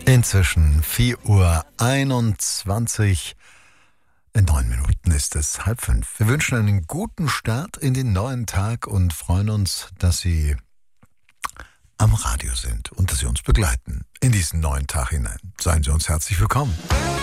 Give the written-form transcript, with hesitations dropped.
Inzwischen 4:21 Uhr. In 9 Minuten ist es 4:30. Wir wünschen einen guten Start in den neuen Tag und freuen uns, dass Sie am Radio sind und dass Sie uns begleiten in diesen neuen Tag hinein. Seien Sie uns herzlich willkommen.